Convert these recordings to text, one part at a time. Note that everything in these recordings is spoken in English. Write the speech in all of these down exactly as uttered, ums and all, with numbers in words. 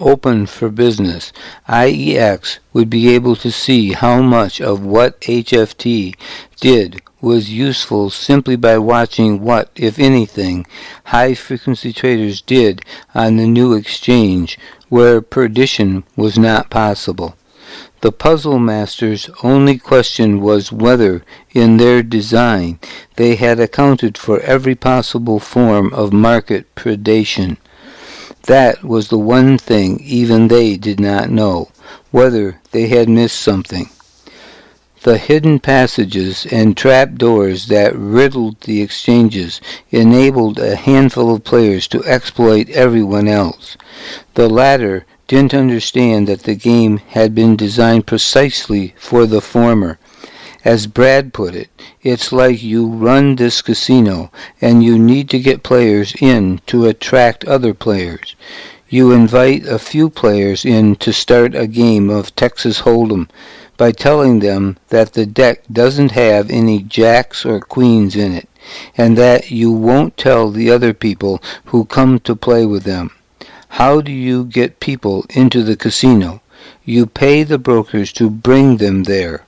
open for business, I E X would be able to see how much of what H F T did was useful simply by watching what, if anything, high-frequency traders did on the new exchange, where perdition was not possible. The puzzle master's only question was whether, in their design, they had accounted for every possible form of market predation. That was the one thing even they did not know, whether they had missed something. The hidden passages and trap doors that riddled the exchanges enabled a handful of players to exploit everyone else. The latter didn't understand that the game had been designed precisely for the former. As Brad put it, it's like you run this casino and you need to get players in to attract other players. You invite a few players in to start a game of Texas Hold'em by telling them that the deck doesn't have any jacks or queens in it, and that you won't tell the other people who come to play with them. How do you get people into the casino? You pay the brokers to bring them there.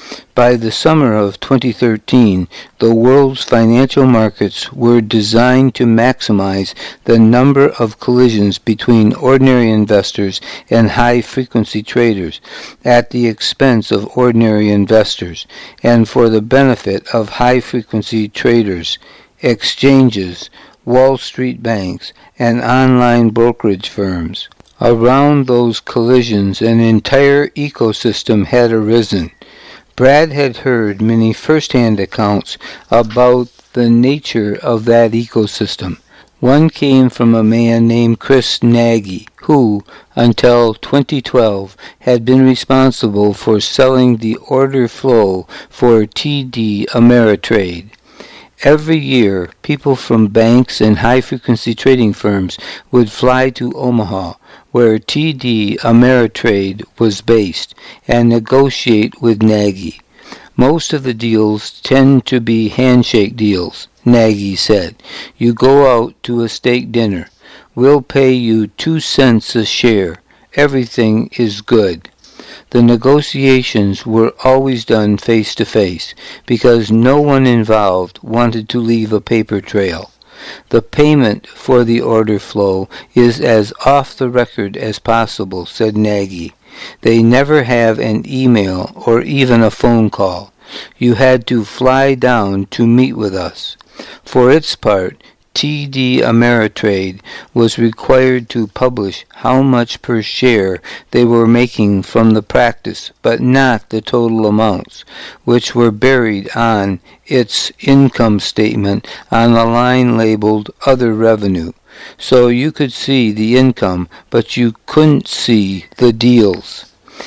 By the summer of twenty thirteen, the world's financial markets were designed to maximize the number of collisions between ordinary investors and high-frequency traders at the expense of ordinary investors, and for the benefit of high-frequency traders, exchanges, Wall Street banks, and online brokerage firms. Around those collisions, an entire ecosystem had arisen. Brad had heard many first-hand accounts about the nature of that ecosystem. One came from a man named Chris Nagy, who, until twenty twelve, had been responsible for selling the order flow for T D Ameritrade. Every year, people from banks and high-frequency trading firms would fly to Omaha, where T D Ameritrade was based, and negotiate with Nagy. Most of the deals tend to be handshake deals, Nagy said. You go out to a steak dinner. We'll pay you two cents a share. Everything is good. The negotiations were always done face-to-face, because no one involved wanted to leave a paper trail. The payment for the order flow is as off the record as possible, said Nagy. They never have an email or even a phone call. You had to fly down to meet with us. For its part, T D Ameritrade was required to publish how much per share they were making from the practice, but not the total amounts, which were buried on its income statement on a line labeled Other Revenue. So you could see the income, but you couldn't see the deals.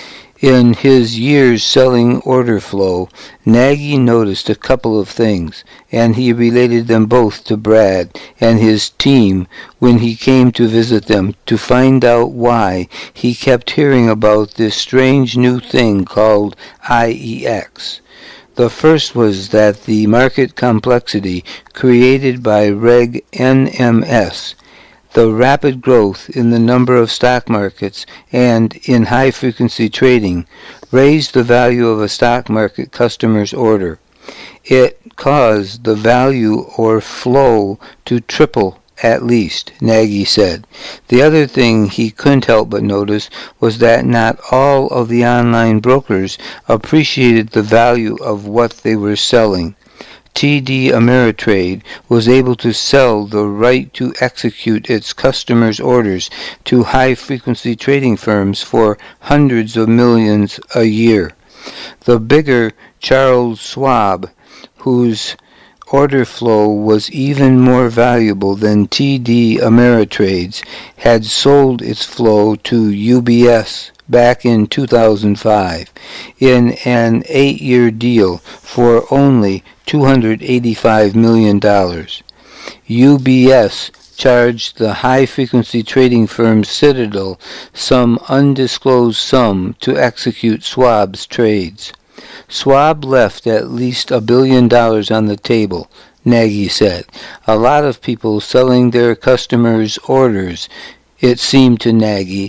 In his years selling order flow, Nagy noticed a couple of things, and he related them both to Brad and his team when he came to visit them to find out why he kept hearing about this strange new thing called I E X. The first was that the market complexity created by Reg N M S, the rapid growth in the number of stock markets and in high-frequency trading, raised the value of a stock market customer's order. It caused the value or flow to triple at least, Nagy said. The other thing he couldn't help but notice was that not all of the online brokers appreciated the value of what they were selling. T D Ameritrade was able to sell the right to execute its customers' orders to high-frequency trading firms for hundreds of millions a year. The bigger Charles Schwab, whose order flow was even more valuable than T D Ameritrade's, had sold its flow to U B S back in two thousand five in an eight-year deal for only two hundred eighty-five million dollars. U B S charged the high-frequency trading firm Citadel some undisclosed sum to execute Schwab's trades. Schwab left at least a billion dollars on the table, Nagy said. A lot of people selling their customers' orders, it seemed to Nagy,